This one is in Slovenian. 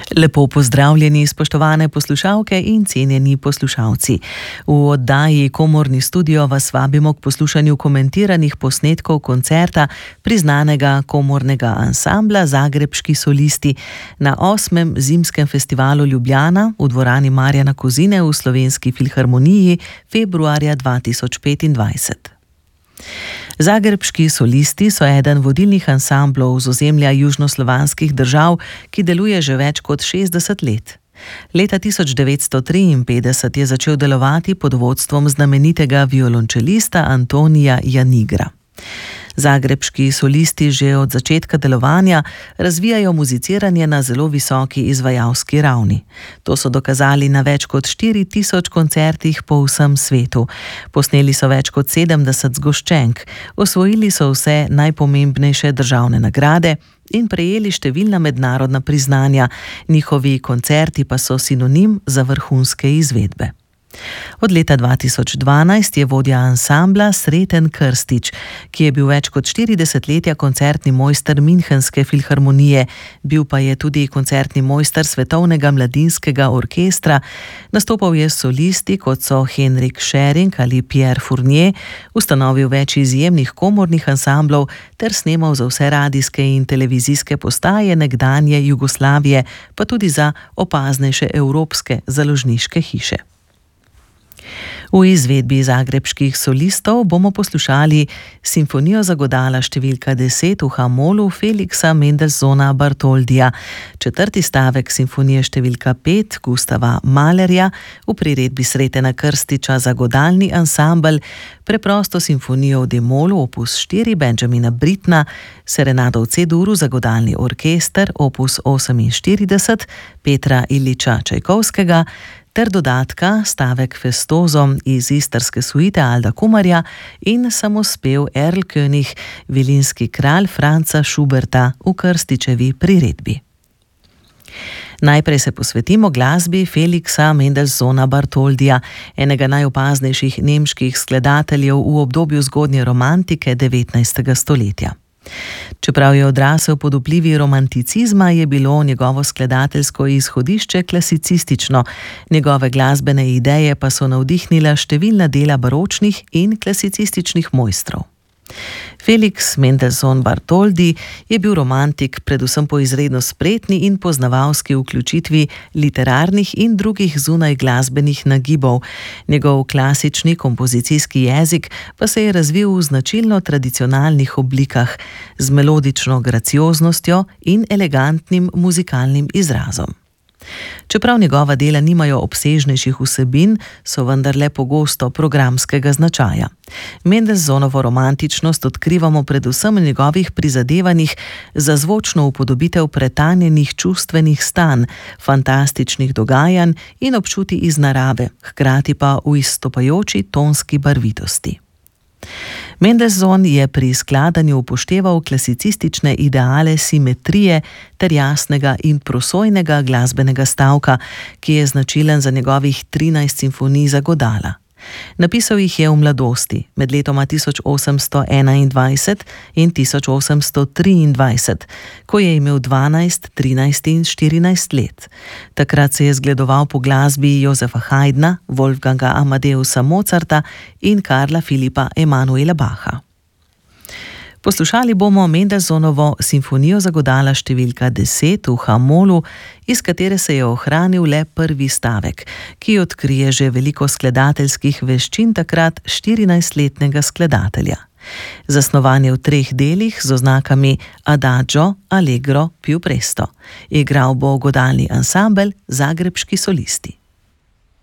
Lepo pozdravljeni, spoštovane poslušalke in cenjeni poslušalci. V oddaji Komorni studio vas vabimo k poslušanju komentiranih posnetkov koncerta priznanega komornega ansambla Zagrebški solisti na 8. zimskem festivalu Ljubljana v dvorani Marjana Kozine v Slovenski filharmoniji februarja 2025. Zagrebški solisti so eden vodilnih ansamblov z ozemlja južnoslovanskih držav, ki deluje že več kot 60 let. Leta 1953 je začel delovati pod vodstvom znamenitega violončelista Antonija Janigra. Zagrebški solisti že od začetka delovanja razvijajo muziciranje na zelo visoki izvajalski ravni. To so dokazali na več kot 4000 koncertih po vsem svetu. Posneli so več kot 70 zgoščenk, osvojili so vse najpomembnejše državne nagrade in prejeli številna mednarodna priznanja. Njihovi koncerti pa so sinonim za vrhunske izvedbe. Od leta 2012 je vodja ansambla Sreten Krstič, ki je bil več kot 4 desetletja koncertni mojster Münchenske filharmonije, bil pa je tudi koncertni mojster Svetovnega mladinskega orkestra, nastopal je s solisti, kot so Henrik Schering ali Pierre Fournier, ustanovil več izjemnih komornih ansamblov ter snemal za vse radijske in televizijske postaje nekdanje Jugoslavije, pa tudi za opaznejše evropske založniške hiše. V izvedbi zagrebških solistov bomo poslušali simfonijo za godala številka 10 v H-molu Felixa Mendelssohna Bartholdija, 4. stavek simfonije številka 5 Gustava Mahlerja v priredbi Sretena Krstiča za godalni ansambel, preprosto simfonijo v D-molu opus 4 Benjamina Brittna, serenado v C-duru za godalni orkester opus 48 Petra Iljiča Čajkovskega, ter dodatka stavek Festozo iz istrske suite Alda Kumarja in samospev Erlkönig, vilinski kralj Franca Schuberta v Krstičevi priredbi. Najprej se posvetimo glasbi Felixa Mendelssohna Bartholdija, enega najopaznejših nemških skladateljev v obdobju zgodnje romantike 19. stoletja. Čeprav je odrasel pod vplivi romanticizma, je bilo njegovo skladateljsko izhodišče klasicistično, njegove glasbene ideje pa so navdihnila številna dela baročnih in klasicističnih mojstrov. Felix Mendelssohn Bartholdy je bil romantik predvsem po izredno spretni in poznavalski vključitvi literarnih in drugih zunaj glasbenih nagibov. Njegov klasični kompozicijski jezik pa se je razvil v značilno tradicionalnih oblikah, z melodično gracioznostjo in elegantnim muzikalnim izrazom. Čeprav njegova dela nimajo obsežnejših vsebin, so vendarle pogosto programskega značaja. Mendelssohnovo romantičnost odkrivamo predvsem v njegovih prizadevanjih za zvočno upodobitev pretanjenih čustvenih stanj, fantastičnih dogajanj in občutij iz narave, hkrati pa v izstopajoči tonski barvitosti. Mendelssohn je pri skladanju upošteval klasicistične ideale simetrije ter jasnega in prosojnega glasbenega stavka, ki je značilen za njegovih 13 simfonij za godala. Napisal jih je v mladosti, med letoma 1821 in 1823, ko je imel 12, 13 in 14 let. Takrat se je zgledoval po glasbi Josefa Haydna, Wolfganga Amadeusa Mozarta in Karla Filipa Emanuela Bacha. Poslušali bomo Mendelssohnovo simfonijo za godala številka 10 v H-molu, iz katere se je ohranil le prvi stavek, ki odkrije že veliko skladateljskih veščin takrat 14-letnega skladatelja. Zasnovan je v 3 delih z oznakami Adagio, Allegro, più presto. Igral bo godalni ansambel Zagrebški solisti.